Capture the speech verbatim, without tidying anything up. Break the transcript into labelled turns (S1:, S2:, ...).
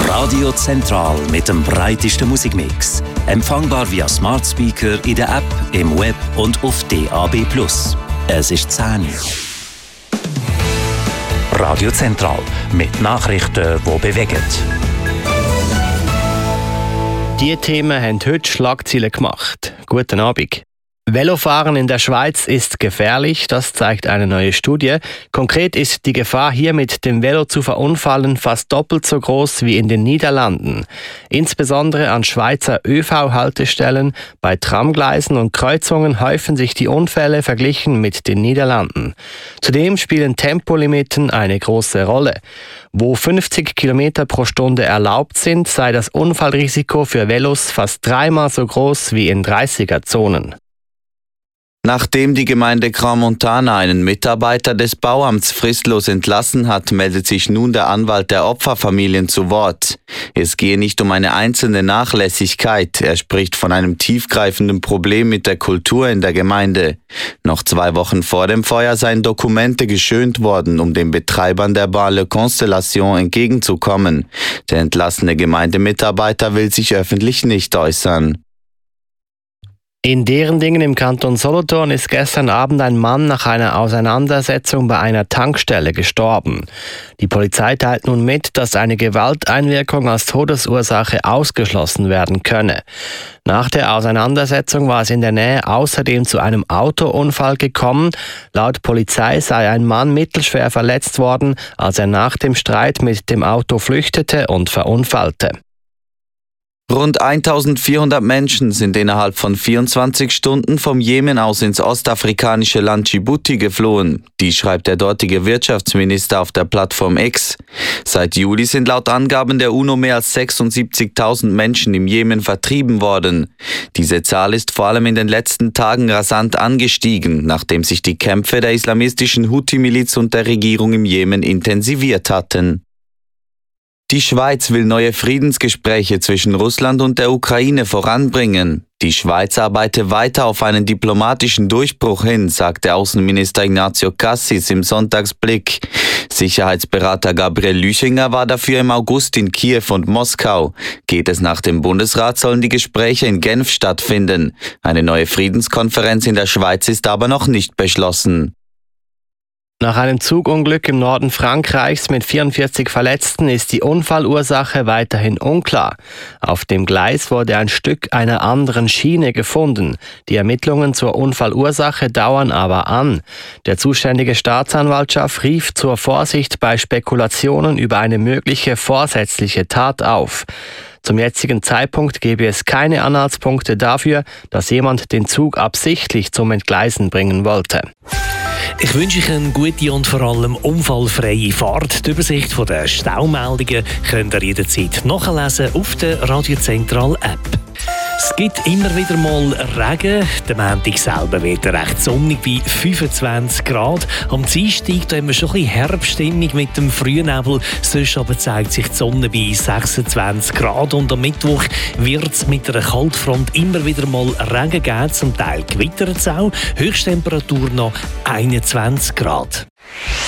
S1: Radio Zentral mit dem breitesten Musikmix. Empfangbar via Smart Speaker in der App, im Web und auf D A B plus. Es ist zehn Uhr. Radio Zentral mit Nachrichten, die bewegen.
S2: Diese Themen haben heute Schlagzeilen gemacht. Guten Abend. Velofahren in der Schweiz ist gefährlich, das zeigt eine neue Studie. Konkret ist die Gefahr, hier mit dem Velo zu verunfallen, fast doppelt so groß wie in den Niederlanden. Insbesondere an Schweizer Ö V-Haltestellen, bei Tramgleisen und Kreuzungen häufen sich die Unfälle verglichen mit den Niederlanden. Zudem spielen Tempolimiten eine große Rolle. Wo fünfzig Kilometer pro Stunde erlaubt sind, sei das Unfallrisiko für Velos fast dreimal so groß wie in dreißiger-Zonen.
S3: Nachdem die Gemeinde Crans-Montana einen Mitarbeiter des Bauamts fristlos entlassen hat, meldet sich nun der Anwalt der Opferfamilien zu Wort. Es gehe nicht um eine einzelne Nachlässigkeit, er spricht von einem tiefgreifenden Problem mit der Kultur in der Gemeinde. Noch zwei Wochen vor dem Feuer seien Dokumente geschönt worden, um den Betreibern der Bar Le Constellation entgegenzukommen. Der entlassene Gemeindemitarbeiter will sich öffentlich nicht äußern.
S2: In Derendingen im Kanton Solothurn ist gestern Abend ein Mann nach einer Auseinandersetzung bei einer Tankstelle gestorben. Die Polizei teilt nun mit, dass eine Gewalteinwirkung als Todesursache ausgeschlossen werden könne. Nach der Auseinandersetzung war es in der Nähe außerdem zu einem Autounfall gekommen. Laut Polizei sei ein Mann mittelschwer verletzt worden, als er nach dem Streit mit dem Auto flüchtete und verunfallte.
S3: Rund eintausendvierhundert Menschen sind innerhalb von vierundzwanzig Stunden vom Jemen aus ins ostafrikanische Land Djibouti geflohen. Dies schreibt der dortige Wirtschaftsminister auf der Plattform X. Seit Juli sind laut Angaben der UNO mehr als sechsundsiebzigtausend Menschen im Jemen vertrieben worden. Diese Zahl ist vor allem in den letzten Tagen rasant angestiegen, nachdem sich die Kämpfe der islamistischen Houthi-Miliz und der Regierung im Jemen intensiviert hatten. Die Schweiz will neue Friedensgespräche zwischen Russland und der Ukraine voranbringen. Die Schweiz arbeite weiter auf einen diplomatischen Durchbruch hin, sagte Außenminister Ignazio Cassis im Sonntagsblick. Sicherheitsberater Gabriel Lüchinger war dafür im August in Kiew und Moskau. Geht es nach dem Bundesrat, sollen die Gespräche in Genf stattfinden. Eine neue Friedenskonferenz in der Schweiz ist aber noch nicht beschlossen.
S2: Nach einem Zugunglück im Norden Frankreichs mit vierundvierzig Verletzten ist die Unfallursache weiterhin unklar. Auf dem Gleis wurde ein Stück einer anderen Schiene gefunden. Die Ermittlungen zur Unfallursache dauern aber an. Der zuständige Staatsanwaltschaft rief zur Vorsicht bei Spekulationen über eine mögliche vorsätzliche Tat auf. Zum jetzigen Zeitpunkt gebe es keine Anhaltspunkte dafür, dass jemand den Zug absichtlich zum Entgleisen bringen wollte.
S4: Ich wünsche euch eine gute und vor allem unfallfreie Fahrt. Die Übersicht der Staumeldungen könnt ihr jederzeit nachlesen auf der Radio Zentral App. Es gibt immer wieder mal Regen. Der Montag selber wird recht sonnig bei fünfundzwanzig Grad. Am Dienstag haben wir schon ein bisschen Herbststimmung mit dem Frühnebel. Sonst aber zeigt sich die Sonne bei sechsundzwanzig Grad. Und am Mittwoch wird es mit einer Kaltfront immer wieder mal Regen geben. Zum Teil gewittert es auch. Höchsttemperatur noch einundzwanzig Grad.